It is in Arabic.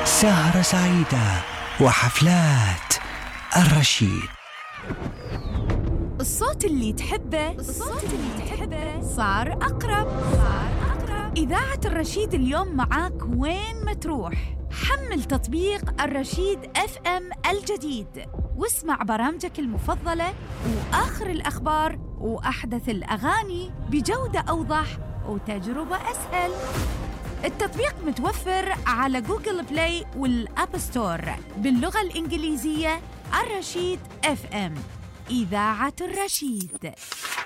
سهرة سعيدة وحفلات الرشيد. الصوت اللي تحبه صار أقرب. إذاعة الرشيد اليوم معاك وين ما تروح. حمل تطبيق الرشيد FM الجديد واسمع برامجك المفضلة وآخر الأخبار وأحدث الأغاني بجودة أوضح وتجربة أسهل. التطبيق متوفر على جوجل بلاي والأب ستور باللغة الإنجليزية. الرشيد FM، إذاعة الرشيد.